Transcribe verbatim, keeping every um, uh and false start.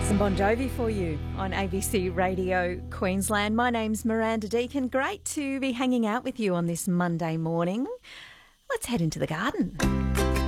Some Bon Jovi for you on A B C Radio Queensland. My name's Miranda Deacon. Great to be hanging out with you on this Monday morning. Let's head into the garden.